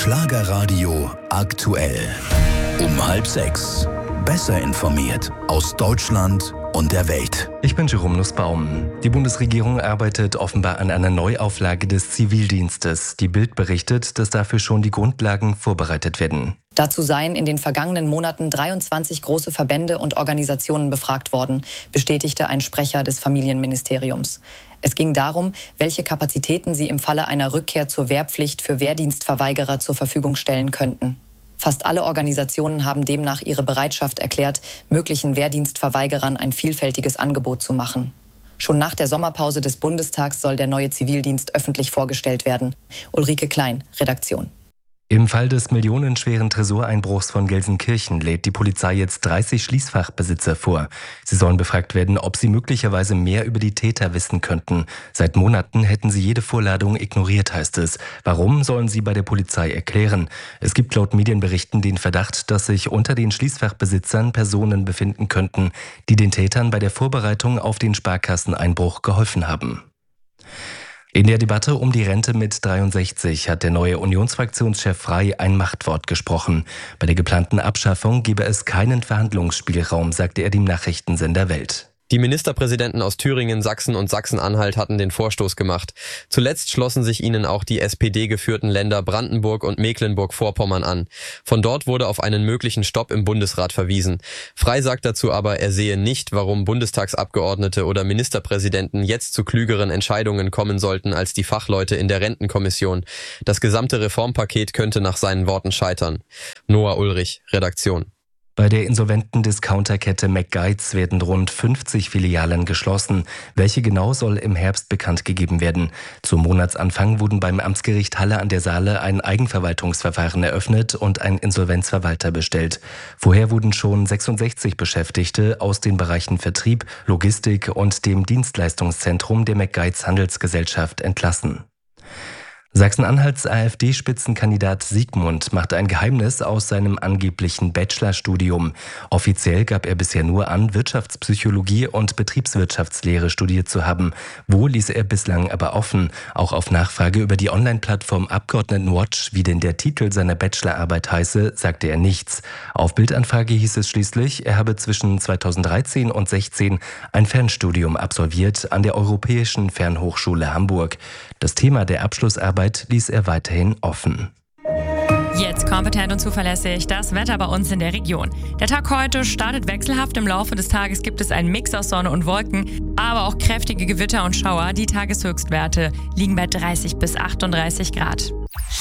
Schlagerradio aktuell. Um 5:30. Besser informiert aus Deutschland und der Welt. Ich bin Jerome Nussbaum. Die Bundesregierung arbeitet offenbar an einer Neuauflage des Zivildienstes. Die Bild berichtet, dass dafür schon die Grundlagen vorbereitet werden. Dazu seien in den vergangenen Monaten 23 große Verbände und Organisationen befragt worden, bestätigte ein Sprecher des Familienministeriums. Es ging darum, welche Kapazitäten sie im Falle einer Rückkehr zur Wehrpflicht für Wehrdienstverweigerer zur Verfügung stellen könnten. Fast alle Organisationen haben demnach ihre Bereitschaft erklärt, möglichen Wehrdienstverweigerern ein vielfältiges Angebot zu machen. Schon nach der Sommerpause des Bundestags soll der neue Zivildienst öffentlich vorgestellt werden. Ulrike Klein, Redaktion. Im Fall des millionenschweren Tresoreinbruchs von Gelsenkirchen lädt die Polizei jetzt 30 Schließfachbesitzer vor. Sie sollen befragt werden, ob sie möglicherweise mehr über die Täter wissen könnten. Seit Monaten hätten sie jede Vorladung ignoriert, heißt es. Warum, sollen sie bei der Polizei erklären. Es gibt laut Medienberichten den Verdacht, dass sich unter den Schließfachbesitzern Personen befinden könnten, die den Tätern bei der Vorbereitung auf den Sparkasseneinbruch geholfen haben. In der Debatte um die Rente mit 63 hat der neue Unionsfraktionschef Frey ein Machtwort gesprochen. Bei der geplanten Abschaffung gebe es keinen Verhandlungsspielraum, sagte er dem Nachrichtensender Welt. Die Ministerpräsidenten aus Thüringen, Sachsen und Sachsen-Anhalt hatten den Vorstoß gemacht. Zuletzt schlossen sich ihnen auch die SPD-geführten Länder Brandenburg und Mecklenburg-Vorpommern an. Von dort wurde auf einen möglichen Stopp im Bundesrat verwiesen. Frey sagt dazu aber, er sehe nicht, warum Bundestagsabgeordnete oder Ministerpräsidenten jetzt zu klügeren Entscheidungen kommen sollten als die Fachleute in der Rentenkommission. Das gesamte Reformpaket könnte nach seinen Worten scheitern. Noah Ulrich, Redaktion. Bei der insolventen Discounterkette McGuides werden rund 50 Filialen geschlossen. Welche genau, soll im Herbst bekannt gegeben werden. Zum Monatsanfang wurden beim Amtsgericht Halle an der Saale ein Eigenverwaltungsverfahren eröffnet und ein Insolvenzverwalter bestellt. Vorher wurden schon 66 Beschäftigte aus den Bereichen Vertrieb, Logistik und dem Dienstleistungszentrum der McGuides Handelsgesellschaft entlassen. Sachsen-Anhalts AfD-Spitzenkandidat Siegmund macht ein Geheimnis aus seinem angeblichen Bachelorstudium. Offiziell gab er bisher nur an, Wirtschaftspsychologie und Betriebswirtschaftslehre studiert zu haben. Wo, ließ er bislang aber offen. Auch auf Nachfrage über die Online-Plattform Abgeordnetenwatch, wie denn der Titel seiner Bachelorarbeit heiße, sagte er nichts. Auf Bildanfrage hieß es schließlich, er habe zwischen 2013 und 2016 ein Fernstudium absolviert an der Europäischen Fernhochschule Hamburg. Das Thema der Abschlussarbeit ließ er weiterhin offen. Jetzt kompetent und zuverlässig das Wetter bei uns in der Region. Der Tag heute startet wechselhaft. Im Laufe des Tages gibt es einen Mix aus Sonne und Wolken, aber auch kräftige Gewitter und Schauer. Die Tageshöchstwerte liegen bei 30 bis 38 Grad.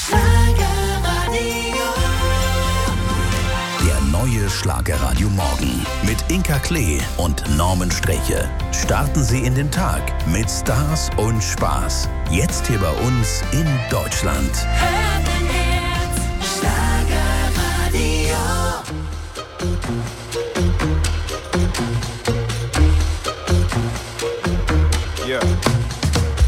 Der neue Schlagerradio Morgen mit Inka Klee und Norman Sträche. Starten Sie in den Tag mit Stars und Spaß. Jetzt hier bei uns in Deutschland. Schlagerradio.